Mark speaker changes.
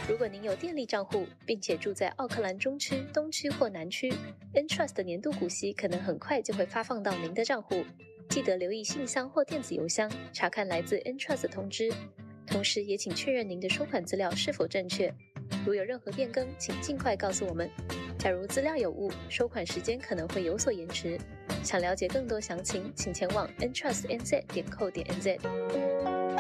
Speaker 1: 如果您有电力账户，并且住在奥克兰中区、东区或南区 ，Entrust 的年度股息可能很快就会发放到您的账户。记得留意信箱或电子邮箱，查看来自 Entrust 的通知。同时，也请确认您的收款资料是否正确。如有任何变更，请尽快告诉我们。假如资料有误，收款时间可能会有所延迟。想了解更多详情，请前往 entrustnz.co.nz。